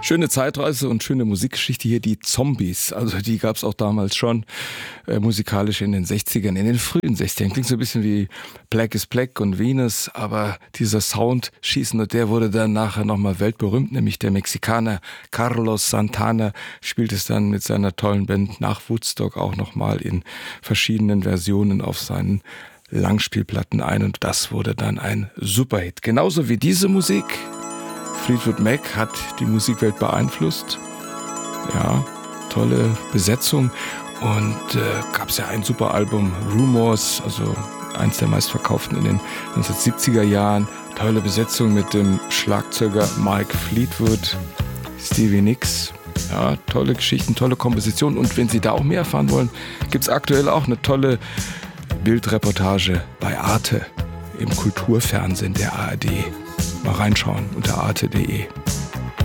Schöne Zeitreise und schöne Musikgeschichte hier, die Zombies. Also die gab es auch damals schon musikalisch in den 60ern, in den frühen 60ern. Klingt so ein bisschen wie Black is Black und Venus, aber dieser Sound schießen und der wurde dann nachher nochmal weltberühmt, nämlich der Mexikaner Carlos Santana spielt es dann mit seiner tollen Band nach Woodstock auch nochmal in verschiedenen Versionen auf seinen Langspielplatten ein und das wurde dann ein Superhit. Genauso wie diese Musik. Fleetwood Mac hat die Musikwelt beeinflusst. Ja, tolle Besetzung. Und gab es ja ein super Album, Rumors, also eins der meistverkauften in den 1970er Jahren. Tolle Besetzung mit dem Schlagzeuger Mike Fleetwood, Stevie Nicks. Ja, tolle Geschichten, tolle Kompositionen. Und wenn Sie da auch mehr erfahren wollen, gibt es aktuell auch eine tolle Bildreportage bei Arte im Kulturfernsehen der ARD. Mal reinschauen unter arte.de.